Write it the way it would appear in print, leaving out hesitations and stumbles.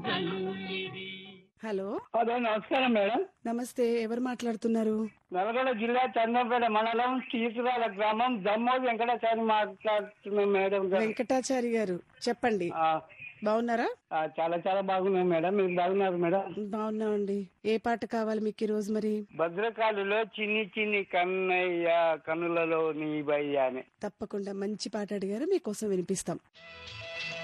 Hello, hello, నమస్కారం madam. నమస్తే. ఎవరు మాట్లాడుతున్నారు? నల్గొండ జిల్లా చందంపేట మండలం తీసురాల గ్రామం దమ్మోజు వెంకటాచారి మాట్లాడుతున్నాం మేడం గారు. వెంకటాచారి గారు, చెప్పండి. ఆ, బాగున్నారా? చాలా చాలా బాగున్నాం మేడం. మీరు బాగున్నారు మేడం? బాగున్నామండి. ఏ పాట కావాలి మీకు ఈ రోజు మరి? భద్రకాళిలో చిన్ని చిన్ని కన్నయ్య కనులలో నీ బయ్య అని. తప్పకుండా మంచి పాట అడిగారు, మీకోసం వినిపిస్తాం.